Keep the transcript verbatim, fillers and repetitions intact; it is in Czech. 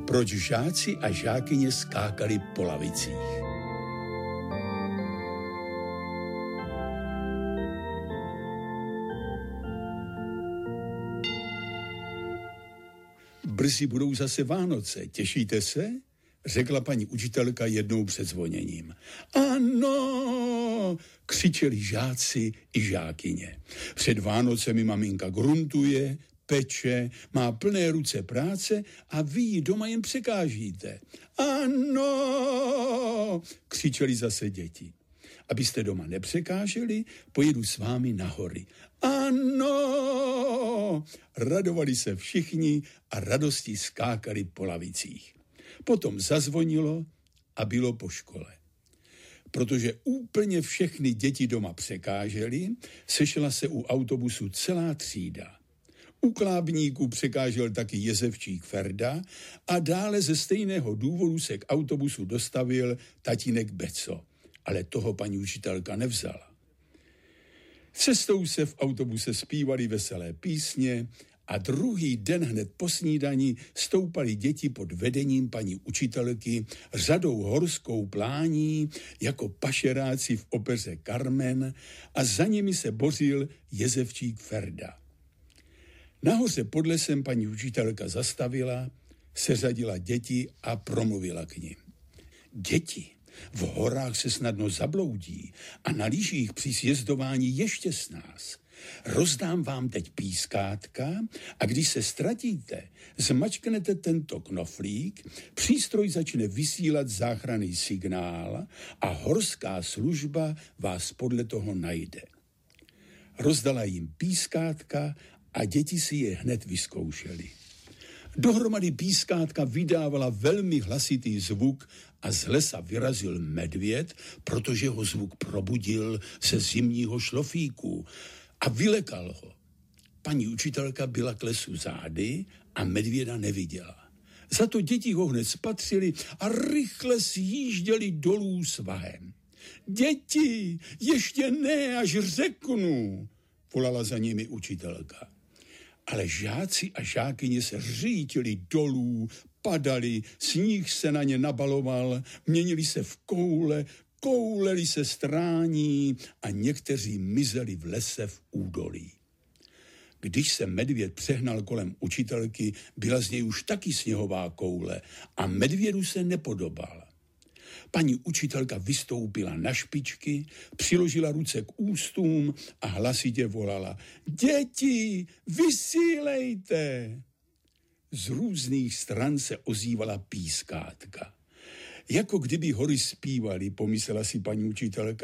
Proč žáci a žákyně skákali po lavicích. Brzy budou zase Vánoce, těšíte se? Řekla paní učitelka jednou před zvoněním. Ano, křičeli žáci i žákyně. Před Vánocemi maminka gruntuje, peče, má plné ruce práce a vy ji doma jen překážíte. Ano, křičeli zase děti. Abyste doma nepřekáželi, pojedu s vámi na hory. Ano, radovali se všichni a radostí skákali po lavicích. Potom zazvonilo a bylo po škole. Protože úplně všechny děti doma překážely, sešla se u autobusu celá třída. U Klábníků překážel taky jezevčík Ferda a dále ze stejného důvodu se k autobusu dostavil tatínek Beco, ale toho paní učitelka nevzala. Cestou se v autobuse zpívali veselé písně a druhý den hned po snídani stoupali děti pod vedením paní učitelky řadou horskou plání jako pašeráci v opeře Carmen a za nimi se bořil jezevčík Ferda. Nahoře pod lesem paní učitelka zastavila, seřadila děti a promluvila k nim. Děti, v horách se snadno zabloudí a na lyžích při sjezdování ještě s nás. Rozdám vám teď pískátka a když se ztratíte, zmačknete tento knoflík, přístroj začne vysílat záchranný signál a horská služba vás podle toho najde. Rozdala jim pískátka a děti si je hned vyzkoušeli. Dohromady pískátka vydávala velmi hlasitý zvuk a z lesa vyrazil medvěd, protože ho zvuk probudil ze zimního šlofíku a vylekal ho. Paní učitelka byla k lesu zády a medvěda neviděla. Za to děti ho hned spatřili a rychle sjížděli dolů svahem. Děti, ještě ne, až řeknu, volala za nimi učitelka. Ale žáci a žákyně se řítili dolů, padali, sníh se na ně nabaloval, měnili se v koule, kouleli se strání a někteří mizeli v lese v údolí. Když se medvěd přehnal kolem učitelky, byla z něj už taky sněhová koule a medvědu se nepodobal. Paní učitelka vystoupila na špičky, přiložila ruce k ústům a hlasitě volala: Děti, vysílejte! Z různých stran se ozývala pískátka. Jako kdyby hory zpívali, pomyslela si paní učitelka.